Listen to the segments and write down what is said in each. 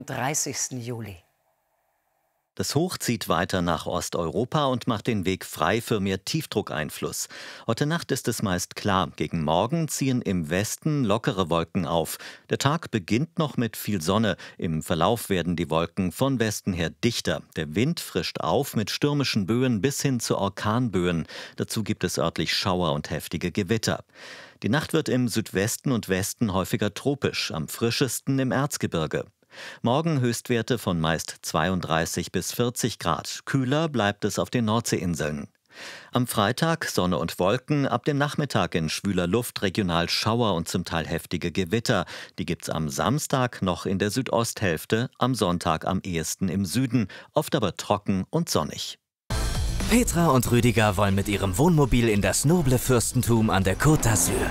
30. Juli. Das Hoch zieht weiter nach Osteuropa und macht den Weg frei für mehr Tiefdruckeinfluss. Heute Nacht ist es meist klar. Gegen Morgen ziehen im Westen lockere Wolken auf. Der Tag beginnt noch mit viel Sonne. Im Verlauf werden die Wolken von Westen her dichter. Der Wind frischt auf mit stürmischen Böen bis hin zu Orkanböen. Dazu gibt es örtlich Schauer und heftige Gewitter. Die Nacht wird im Südwesten und Westen häufiger tropisch, am frischesten im Erzgebirge. Morgen Höchstwerte von meist 32 bis 40 Grad. Kühler bleibt es auf den Nordseeinseln. Am Freitag Sonne und Wolken, ab dem Nachmittag in schwüler Luft regional Schauer und zum Teil heftige Gewitter. Die gibt's am Samstag noch in der Südosthälfte, am Sonntag am ehesten im Süden, oft aber trocken und sonnig. Petra und Rüdiger wollen mit ihrem Wohnmobil in das noble Fürstentum an der Côte d'Azur.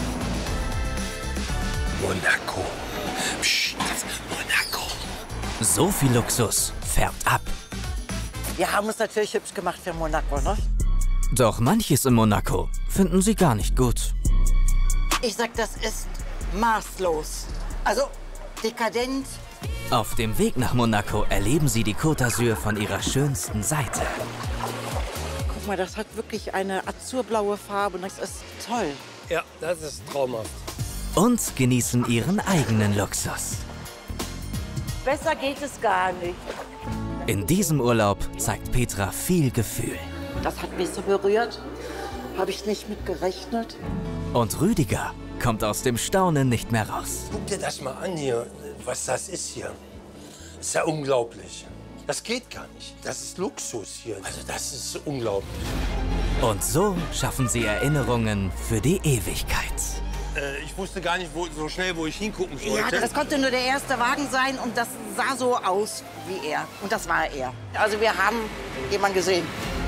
Monaco. Psst, Monaco. So viel Luxus färbt ab. Wir haben uns natürlich hübsch gemacht für Monaco, ne? Doch manches in Monaco finden sie gar nicht gut. Ich sag, das ist maßlos. Also dekadent. Auf dem Weg nach Monaco erleben sie die Côte d'Azur von ihrer schönsten Seite. Guck mal, das hat wirklich eine azurblaue Farbe und das ist toll. Ja, das ist traumhaft. Und genießen ihren eigenen Luxus. Besser geht es gar nicht. In diesem Urlaub zeigt Petra viel Gefühl. Das hat mich so berührt. Habe ich nicht mit gerechnet. Und Rüdiger kommt aus dem Staunen nicht mehr raus. Guck dir das mal an hier, was das ist hier. Das ist ja unglaublich. Das geht gar nicht. Das ist Luxus hier. Also das ist unglaublich. Und so schaffen sie Erinnerungen für die Ewigkeit. Ich wusste gar nicht so schnell, wo ich hingucken sollte. Ja, das konnte nur der erste Wagen sein und das sah so aus wie er. Und das war er. Also wir haben jemanden gesehen.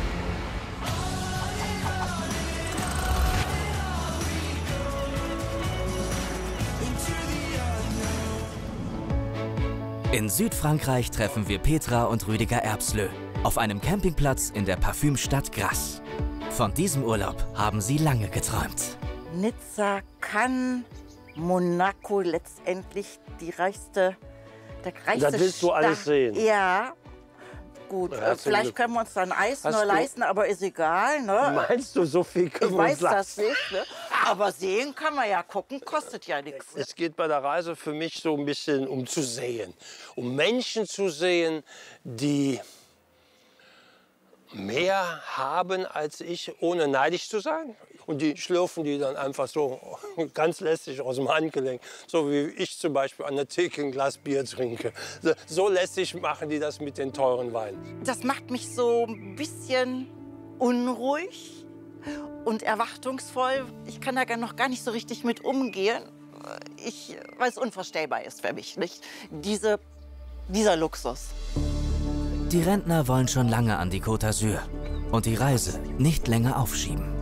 In Südfrankreich treffen wir Petra und Rüdiger Erbslö auf einem Campingplatz in der Parfümstadt Grasse. Von diesem Urlaub haben sie lange geträumt. Nizza, Cannes, Monaco, letztendlich der reichste Das willst du alles sehen? Ja. Gut, vielleicht können wir uns dann Eis nur leisten, aber ist egal. Ne? Meinst du, so viel können Ich wir weiß uns das leisten? nicht. Ne? Aber sehen kann man ja, gucken kostet ja nichts. Ne? Es geht bei der Reise für mich so ein bisschen um zu sehen. Um Menschen zu sehen, die mehr haben als ich, ohne neidisch zu sein. Und die schlürfen die dann einfach so ganz lässig aus dem Handgelenk. So wie ich zum Beispiel an der Theke ein Glas Bier trinke. So lässig machen die das mit den teuren Weinen. Das macht mich so ein bisschen unruhig und erwartungsvoll. Ich kann da noch gar nicht so richtig mit umgehen. Weil es unvorstellbar ist für mich, nicht? Dieser Luxus. Die Rentner wollen schon lange an die Côte d'Azur und die Reise nicht länger aufschieben.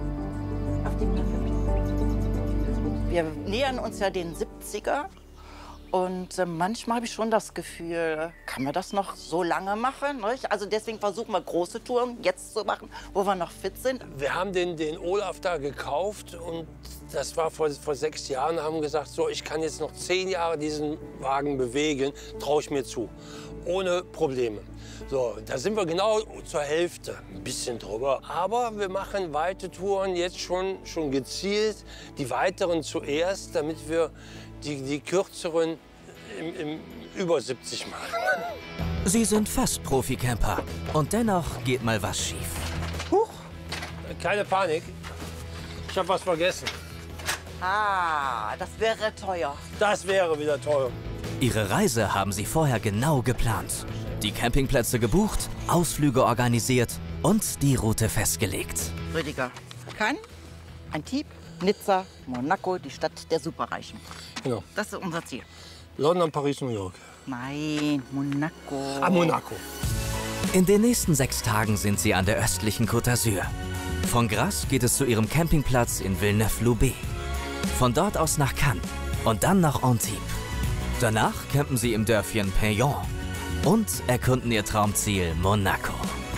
Wir nähern uns ja den 70er und manchmal habe ich schon das Gefühl, kann man das noch so lange machen? Nicht? Also deswegen versuchen wir große Touren jetzt zu machen, wo wir noch fit sind. Wir haben den Olaf da gekauft und das war vor 6 Jahren, haben gesagt, so, ich kann jetzt noch 10 Jahre diesen Wagen bewegen, traue ich mir zu, ohne Probleme. So, da sind wir genau zur Hälfte, ein bisschen drüber. Aber wir machen weite Touren jetzt schon gezielt, die weiteren zuerst, damit wir die kürzeren im über 70 machen. Sie sind fast Profi-Camper und dennoch geht mal was schief. Huch. Keine Panik, ich habe was vergessen. Ah, das wäre teuer. Das wäre wieder teuer. Ihre Reise haben sie vorher genau geplant. Die Campingplätze gebucht, Ausflüge organisiert und die Route festgelegt. Rüdiger, Cannes, Antibes, Nizza, Monaco, die Stadt der Superreichen. Genau. Das ist unser Ziel. London, Paris, New York. Nein, Monaco. Ah, Monaco. In den nächsten 6 Tagen sind sie an der östlichen Côte d'Azur. Von Grasse geht es zu ihrem Campingplatz in Villeneuve-Loubet. Von dort aus nach Cannes und dann nach Antibes. Danach campen sie im Dörfchen Payan und erkunden ihr Traumziel Monaco.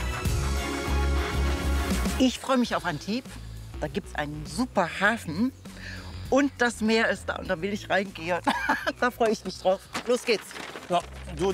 Ich freue mich auf Antibes. Da gibt es einen super Hafen und das Meer ist da und da will ich reingehen. Da freue ich mich drauf. Los geht's. Ja.